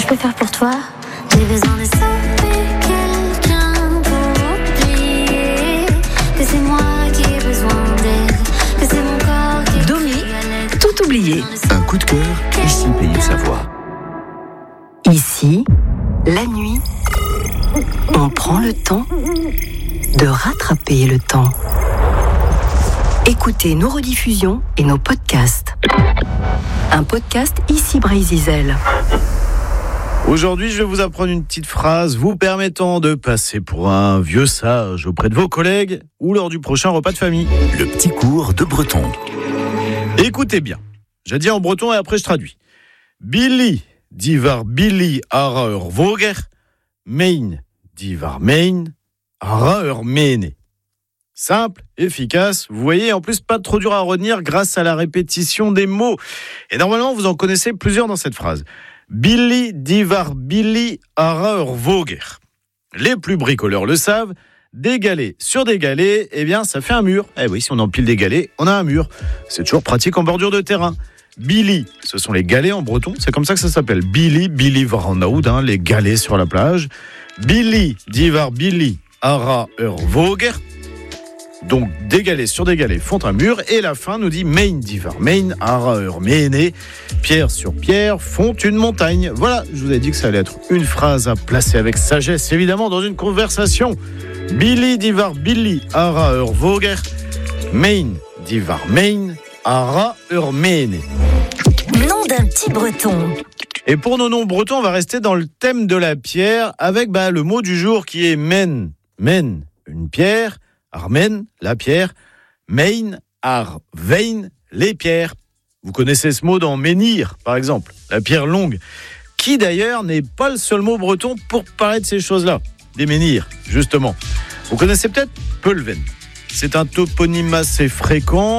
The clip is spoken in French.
peux faire pour toi? J'ai besoin de sauver quelqu'un pour oublier que c'est moi qui ai besoin d'aide, que c'est mon corps qui Domi, tout oublié. Un coup de cœur, ici Pays de Savoie. Ici, la nuit, on prend le temps de rattraper le temps. Écoutez nos rediffusions et nos podcasts. Un podcast ici Brésil. Aujourd'hui, je vais vous apprendre une petite phrase vous permettant de passer pour un vieux sage auprès de vos collègues ou lors du prochain repas de famille. Le petit cours de breton. Écoutez bien. J'ai dit en breton et après je traduis. Billy die var Billy ara voger, mein die var mein ara mene. Simple, efficace, vous voyez, en plus pas trop dur à retenir grâce à la répétition des mots. Et normalement, vous en connaissez plusieurs dans cette phrase. Billy die var Billy ara voger. Les plus bricoleurs le savent, des galets sur des galets, eh bien ça fait un mur. Eh oui, si on empile des galets, on a un mur. C'est toujours pratique en bordure de terrain. Billy, ce sont les galets en breton, c'est comme ça que ça s'appelle. Billy var en oud, les galets sur la plage. Billy die var Billy ara voger. Donc des galets sur des galets font un mur et la fin nous dit mein die var mein ara mene. Pierre sur pierre font une montagne. Voilà, je vous ai dit que ça allait être une phrase à placer avec sagesse évidemment dans une conversation. Billy die var Billy ara voger, mein die var mein ara mene. Nom d'un petit breton. Et pour nos noms bretons, on va rester dans le thème de la pierre avec le mot du jour qui est men. Men, une pierre. Armen, la pierre. Mein, ar, vein, les pierres. Vous connaissez ce mot dans menhir, par exemple, la pierre longue, qui d'ailleurs n'est pas le seul mot breton pour parler de ces choses-là, des menhirs, justement. Vous connaissez peut-être Pulven. C'est un toponyme assez fréquent.